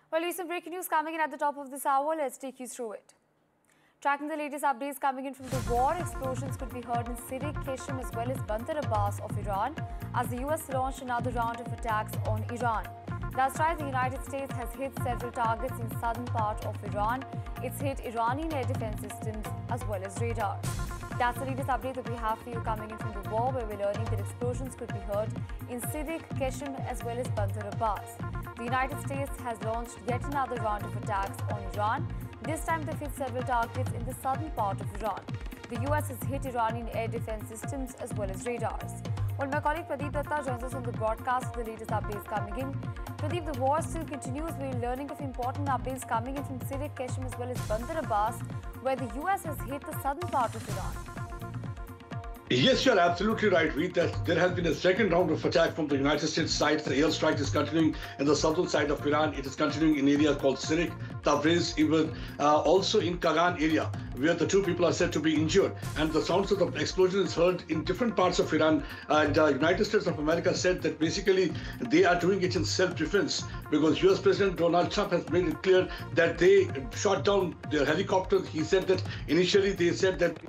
Well, recent breaking news coming in at the top of this hour. Let's take you through it. Tracking the latest updates coming in from the war, explosions could be heard in Sirik, Qeshm as well as Bandar Abbas of Iran as the US launched another round of attacks on Iran. That's right, the United States has hit several targets in southern part of Iran. It's hit Iranian air defense systems as well as radar. That's the latest update that we have for you coming in from the war, where we're learning that explosions could be heard in Sirik, Qeshm as well as Bandar Abbas. The United States has launched yet another round of attacks on Iran. This time they've hit several targets in the southern part of Iran. The US has hit Iranian air defense systems as well as radars. Well, my colleague Pradeep Datta joins us on the broadcast with the latest updates coming in. Pradeep, the war still continues. We're learning of important updates coming in from Sirik, Qeshm as well as Bandar Abbas, where the US has hit the southern part of Iran. Yes, you're absolutely right, Reed, that there has been a second round of attack from the United States side. The airstrike is continuing in the southern side of Iran. It is continuing in areas called Sirik, Tabriz, even also in Kagan area, where the two people are said to be injured. And the sounds of the explosion is heard in different parts of Iran. And the United States of America said that basically they are doing it in self-defense, because US President Donald Trump has made it clear that they shot down their helicopters. He said that initially they said that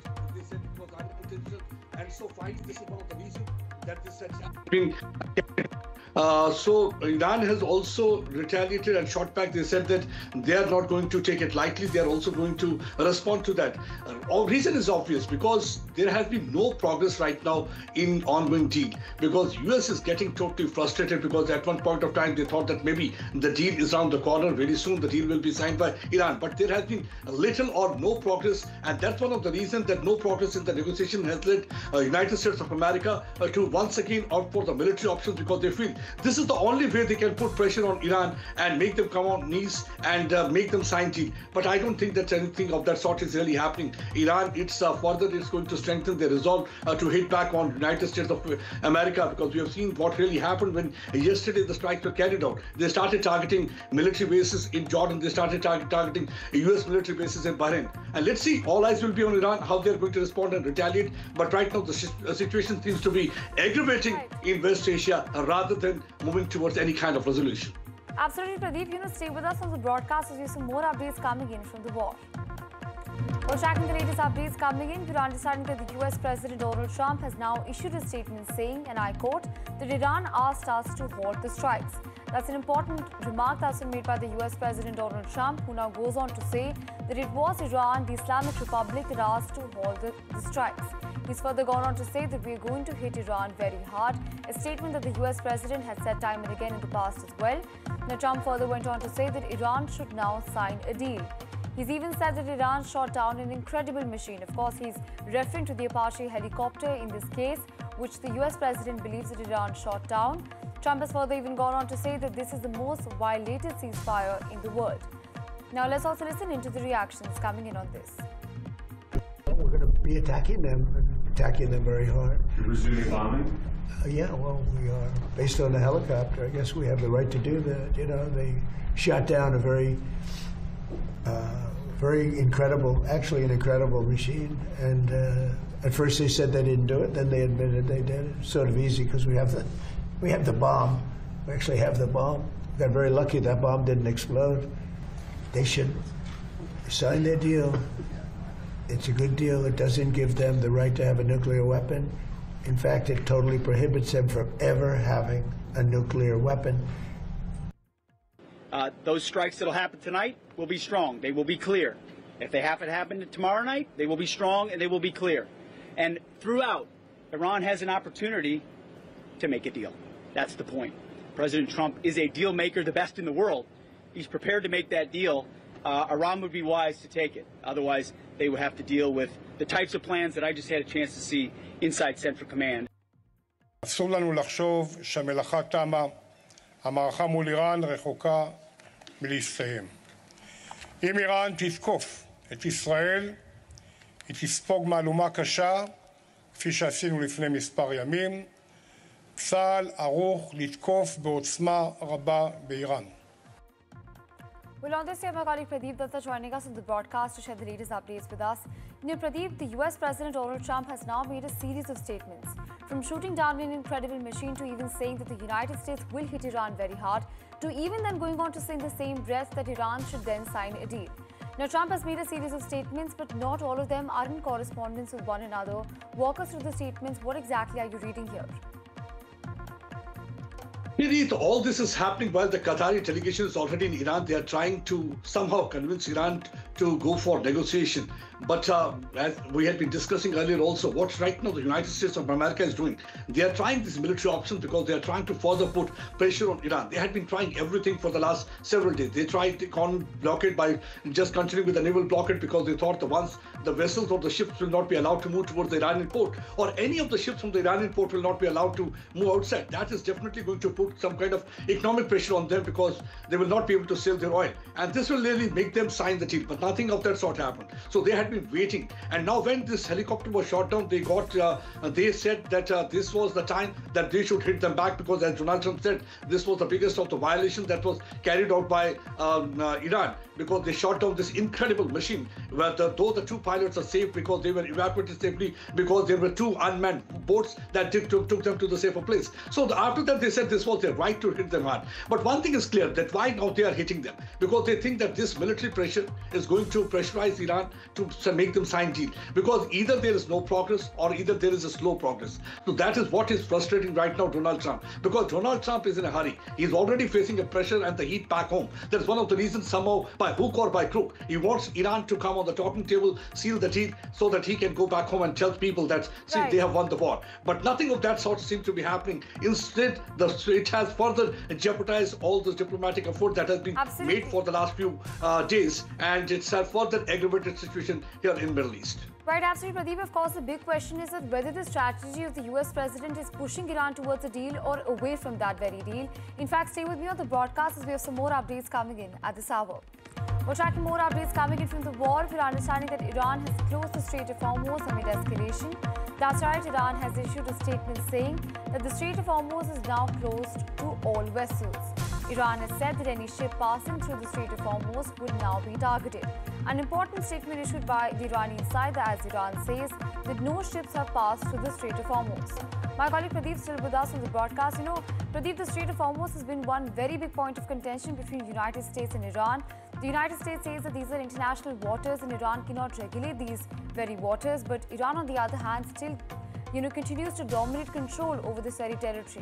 and so finally this is one of the reasons that this has been. So Iran has also retaliated and shot back. They said that they are not going to take it lightly. They are also going to respond to that. Our reason is obvious, because there has been no progress right now in ongoing deal, because US is getting totally frustrated, because at one point of time they thought that maybe the deal is around the corner. Very soon the deal will be signed by Iran, but there has been little or no progress, and that's one of the reasons that no progress in the negotiation has led United States of America to once again opt for the military options, because they feel this is the only way they can put pressure on Iran and make them come on knees and make them sign deal. But I don't think that anything of that sort is really happening. Iran, it's further is going to strengthen their resolve to hit back on United States of America, because we have seen what really happened when yesterday the strikes were carried out. They started targeting military bases in Jordan. They started targeting US military bases in Bahrain. And let's see, all eyes will be on Iran, how they're going to respond and retaliate. But right now the situation seems to be aggravating in West Asia rather than moving towards any kind of resolution. Absolutely, Pradeep. Stay with us on the broadcast as we have some more updates coming in from the war. Well, tracking the latest updates coming in, we're understanding that the US President Donald Trump has now issued a statement saying, and I quote, that Iran asked us to halt the strikes. That's an important remark that's been made by the US President Donald Trump, who now goes on to say that it was Iran, the Islamic Republic, that asked to halt the strikes. He's further gone on to say that we're going to hit Iran very hard, a statement that the US President has said time and again in the past as well. Now, Trump further went on to say that Iran should now sign a deal. He's even said that Iran shot down an incredible machine. Of course, he's referring to the Apache helicopter in this case, which the US President believes that Iran shot down. Trump has further even gone on to say that this is the most violated ceasefire in the world. Now, let's also listen into the reactions coming in on this. We're going to be attacking them very hard. Resuming bombing? Yeah, well, we are. Based on the helicopter, I guess we have the right to do that. You know, they shot down a very incredible, actually an incredible machine. And at first they said they didn't do it, then they admitted they did it. It's sort of easy because we have the bomb. We actually have the bomb. We got very lucky that bomb didn't explode. They should sign their deal. It's a good deal. It doesn't give them the right to have a nuclear weapon. In fact, it totally prohibits them from ever having a nuclear weapon. Those strikes that'll happen tonight will be strong. They will be clear. If they happen to happen tomorrow night, they will be strong and they will be clear. And throughout, Iran has an opportunity to make a deal. That's the point. President Trump is a deal maker, the best in the world. He's prepared to make that deal. Iran would be wise to take it. Otherwise, they would have to deal with the types of plans that I just had a chance to see inside Central Command. אסור לנו לחשוב שהמלאכה תמה. המערכה מול איראן רחוקה מלהסתיים. אם איראן תתקוף את ישראל, היא תספוג מהלומה קשה, כפי שעשינו לפני מספר ימים. צה"ל ערוך לתקוף בעוצמה רבה באיראן. Well, on this, my colleague Pradeep Datta joining us on the broadcast to share the latest updates with us. Pradeep, the US President Donald Trump has now made a series of statements. From shooting down an incredible machine to even saying that the United States will hit Iran very hard, to even then going on to say in the same breath that Iran should then sign a deal. Now, Trump has made a series of statements, but not all of them are in correspondence with one another. Walk us through the statements. What exactly are you reading here? All this is happening while the Qatari delegation is already in Iran. They are trying to somehow convince Iran to go for negotiation. But as we had been discussing earlier also, what right now the United States of America is doing, they are trying these military options because they are trying to further put pressure on Iran. They had been trying everything for the last several days. They tried the economic blockade by just continuing with the naval blockade because they thought the vessels or the ships will not be allowed to move towards the Iranian port, or any of the ships from the Iranian port will not be allowed to move outside. That is definitely going to put some kind of economic pressure on them because they will not be able to sell their oil. And this will really make them sign the deal. But nothing of that sort happened. So they had been waiting. And now when this helicopter was shot down, they said that this was the time that they should hit them back because, as Donald Trump said, this was the biggest of the violations that was carried out by Iran, because they shot down this incredible machine where though the two pilots are safe because they were evacuated safely because there were two unmanned boats that took them to the safer place. So after that, they said this was their right to hit them hard. But one thing is clear, that why now they are hitting them? Because they think that this military pressure is going to pressurize Iran to make them sign deal. Because either there is no progress or either there is a slow progress. So that is what is frustrating right now Donald Trump. Because Donald Trump is in a hurry. He's already facing a pressure and the heat back home. That's one of the reasons somehow, by hook or by crook, he wants Iran to come on the talking table, seal the deal, so that he can go back home and tell people that, see, they have won the war. But nothing of that sort seems to be happening. Instead, it has further jeopardized all this diplomatic effort that has been made for the last few days, and it's a further aggravated situation here in Middle East. Right, absolutely, Pradeep. Of course, the big question is that whether the strategy of the US president is pushing Iran towards a deal or away from that very deal. In fact, stay with me on the broadcast as we have some more updates coming in at this hour. We're tracking more updates coming in from the war. We're understanding that Iran has closed the Strait of Hormuz amid escalation. That's right, Iran has issued a statement saying that the Strait of Hormuz is now closed to all vessels. Iran has said that any ship passing through the Strait of Hormuz will now be targeted. An important statement issued by the Iranian side, as Iran says that no ships have passed through the Strait of Hormuz. My colleague Pradeep is still with us on the broadcast. Pradeep, the Strait of Hormuz has been one very big point of contention between the United States and Iran. The United States says that these are international waters and Iran cannot regulate these very waters. But Iran, on the other hand, still continues to dominate control over this very territory.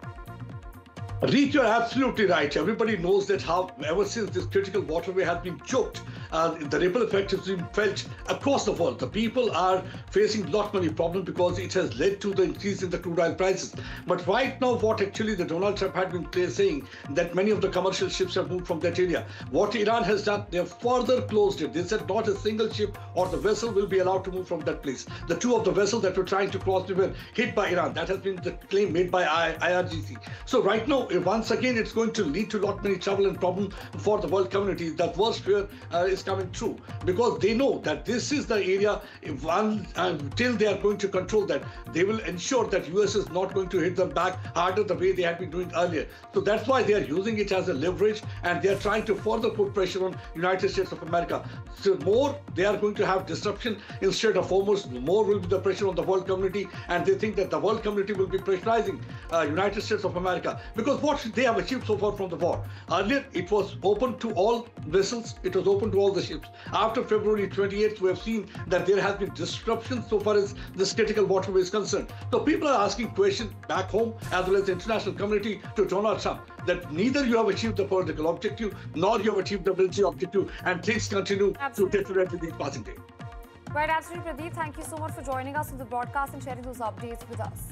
Reet, you're absolutely right. Everybody knows that how ever since this critical waterway has been choked, the ripple effect has been felt across the world. The people are facing lot many problems because it has led to the increase in the crude oil prices. But right now, what actually the Donald Trump had been saying that many of the commercial ships have moved from that area. What Iran has done, they have further closed it. They said not a single ship or the vessel will be allowed to move from that place. The two of the vessels that were trying to cross were hit by Iran. That has been the claim made by IRGC. So right now, once again, it's going to lead to lot many trouble and problem for the world community. The worst fear is coming true because they know that this is the area till they are going to control that, they will ensure that US is not going to hit them back harder the way they had been doing earlier. So that's why they are using it as a leverage and they are trying to further put pressure on United States of America. So more they are going to have disruption instead of almost more will be the pressure on the world community, and they think that the world community will be pressurizing United States of America because what they have achieved so far from the war. Earlier, it was open to all vessels. It was open to all the ships. After February 28th, we have seen that there has been disruption so far as this critical waterway is concerned. So people are asking questions back home as well as the international community to Donald Trump that neither you have achieved the political objective nor you have achieved the military objective, and things continue to deteriorate with each passing day. Right, absolutely, Pradeep. Thank you so much for joining us on the broadcast and sharing those updates with us.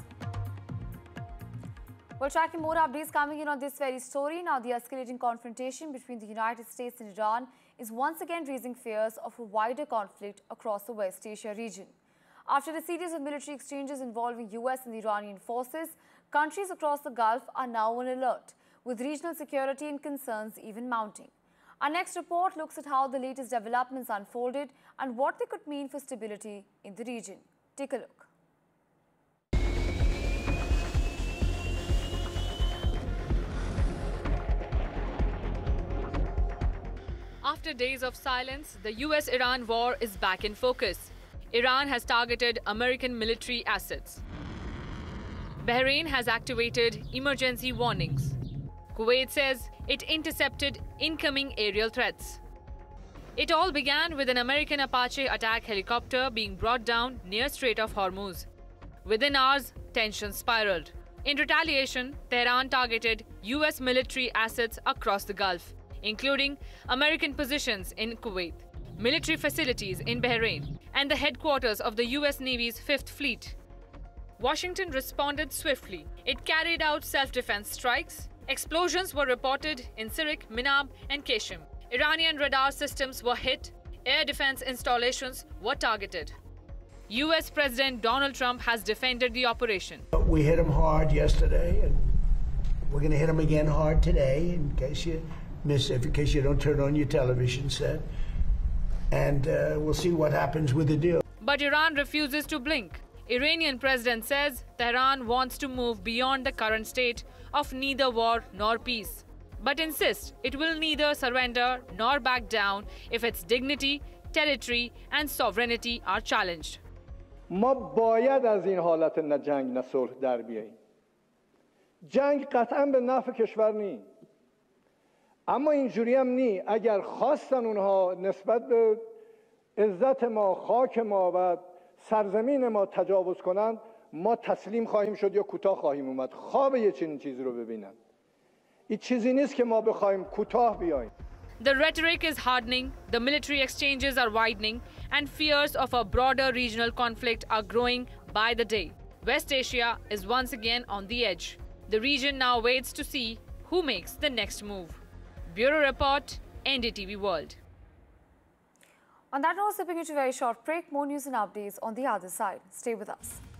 We're tracking more updates coming in on this very story. Now, the escalating confrontation between the United States and Iran is once again raising fears of a wider conflict across the West Asia region. After a series of military exchanges involving US and Iranian forces, countries across the Gulf are now on alert, with regional security and concerns even mounting. Our next report looks at how the latest developments unfolded and what they could mean for stability in the region. Take a look. After days of silence, the US-Iran war is back in focus. Iran has targeted American military assets. Bahrain has activated emergency warnings. Kuwait says it intercepted incoming aerial threats. It all began with an American Apache attack helicopter being brought down near Strait of Hormuz. Within hours, tensions spiraled. In retaliation, Tehran targeted US military assets across the Gulf, including American positions in Kuwait, military facilities in Bahrain, and the headquarters of the US Navy's 5th Fleet. Washington responded swiftly. It carried out self-defense strikes. Explosions were reported in Sirik, Minab, and Qeshm. Iranian radar systems were hit. Air defense installations were targeted. US President Donald Trump has defended the operation. We hit them hard yesterday, and we're going to hit them again hard today, in case you miss, in case you don't turn on your television set. And we'll see what happens with the deal. But Iran refuses to blink. Iranian president says Tehran wants to move beyond the current state of neither war nor peace, but insists it will neither surrender nor back down if its dignity, territory, and sovereignty are challenged. ما باید از این حالت نه جنگ نه صلح در بیاییم. جنگ قطعا به نفع کشور نی. اما اینجوری هم نی. اگر خواستن اونها نسبت به عزت ما، خاک ما و سرزمین ما تجاوز کنند، ما تسلیم خواهیم شد یا کوتاه خواهیم اومد. خواب یه چنین چیزی رو ببینن. این چیزی نیست که ما بخوایم کوتاه بیاییم. The rhetoric is hardening, the military exchanges are widening, and fears of a broader regional conflict are growing by the day. West Asia is once again on the edge. The region now waits to see who makes the next move. Bureau Report, NDTV World. On that note, sipping into a very short break, more news and updates on the other side. Stay with us.